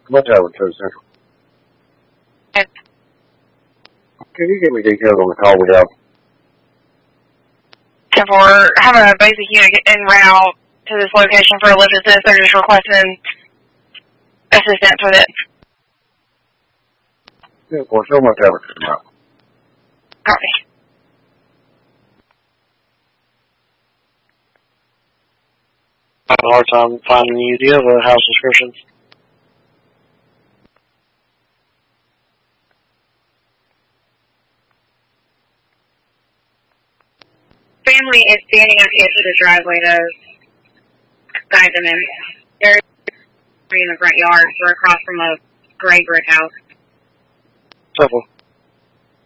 Much I would Central. Yes. Can you give me details on the call we have? For having a basic unit en route to this location for a lift assist, they're just requesting assistance with it. Yeah, well, so much I would tomorrow. Copy. I have a hard time finding you. Do you have a house description? Family is standing at the edge of the driveway to guide them in. They're in the front yard. We're across from a gray brick house. Simple.